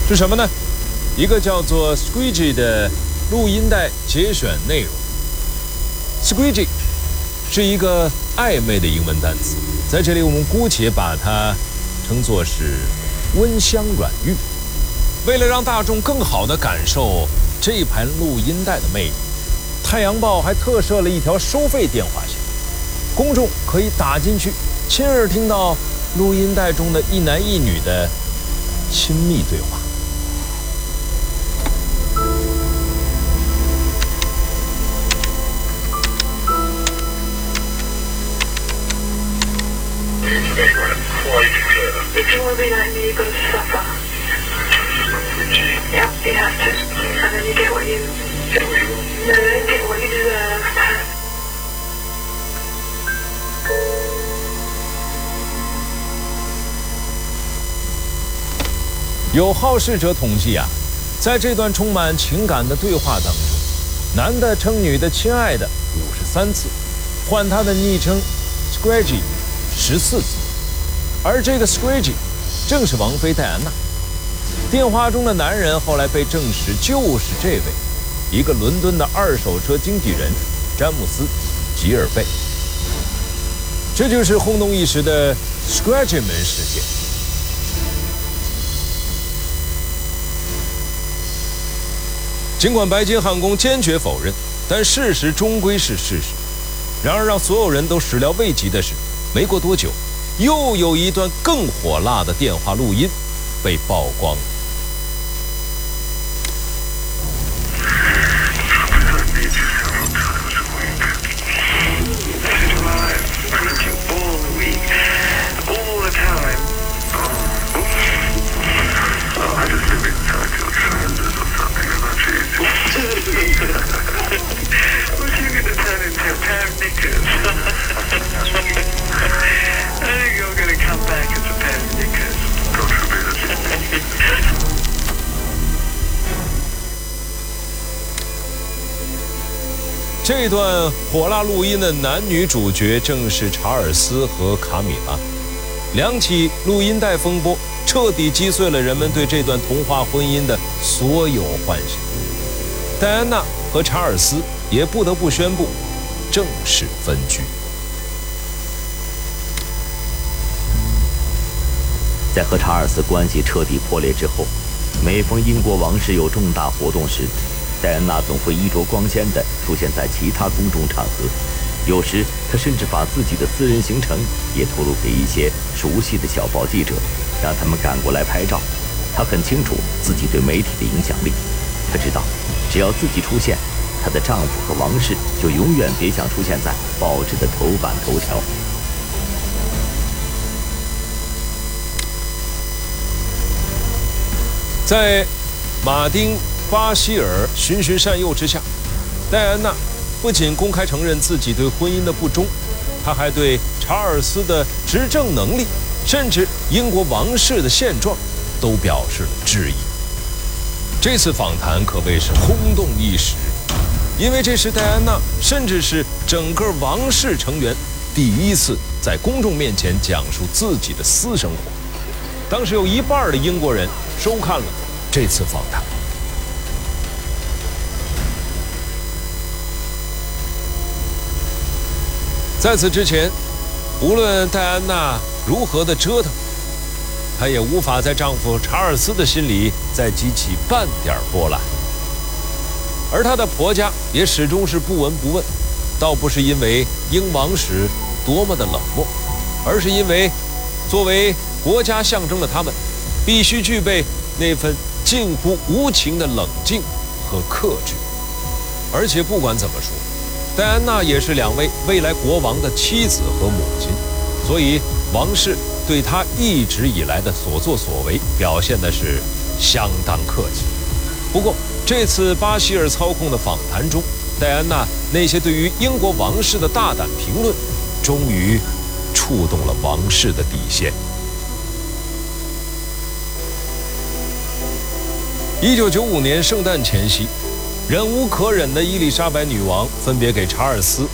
是什么呢？一个叫做 Squeegee 的录音带节选内容。Squeegee 是一个暧昧的英文单词，在这里我们姑且把它称作是温香软玉。为了让大众更好地感受这盘录音带的魅力，太阳报还特设了一条收费电话线，公众可以打进去，亲耳听到录音带中的一男一女的亲密对话。 If you want to be like me, you've got to suffer. Yep, you have to. And then you get what you... No, you don't get what you deserve. 有好事者统计啊，在这段充满情感的对话当中，男的称女的亲爱的53次，唤他的昵称 Squeegee 14次。而这个 Squeegee 正是王妃戴安娜。电话中的男人后来被证实就是这位，一个伦敦的二手车经纪人詹姆斯·吉尔贝。这就是轰动一时的 Squeegee 门事件。尽管白金汉宫坚决否认，但事实终归是事实。然而让所有人都始料未及的是，没过多久，又有一段更火辣的电话录音被曝光。这段火辣录音的男女主角正是查尔斯和卡米拉。两起录音带风波彻底击碎了人们对这段童话婚姻的所有幻想。戴安娜和查尔斯也不得不宣布正式分居。 在和查尔斯关系彻底破裂之后，每逢英国王室有重大活动时，戴安娜总会衣着光鲜地出现在其他公众场合，有时她甚至把自己的私人行程也透露给一些熟悉的小报记者，让他们赶过来拍照。她很清楚自己对媒体的影响力，她知道只要自己出现，她的丈夫和王室就永远别想出现在报纸的头版头条。 在马丁·巴希尔循循善诱之下，戴安娜不仅公开承认自己对婚姻的不忠，她还对查尔斯的执政能力，甚至英国王室的现状，都表示了质疑。这次访谈可谓是轰动一时，因为这是戴安娜，甚至是整个王室成员第一次在公众面前讲述自己的私生活。当时有一半的英国人收看了这次访谈。在此之前，无论戴安娜如何的折腾，她也无法在丈夫查尔斯的心里再激起半点波澜。而她的婆家也始终是不闻不问，倒不是因为英王室多么的冷漠，而是因为作为国家象征的他们，必须具备那份近乎无情的冷静和克制。而且不管怎么说，戴安娜也是两位未来国王的妻子和母亲，所以王室对她一直以来的所作所为表现的是相当客气。不过这次巴希尔操控的访谈中，戴安娜那些对于英国王室的大胆评论，终于触动了王室的底线。1995年圣诞前夕，忍无可忍的伊丽莎白女王分别给查尔斯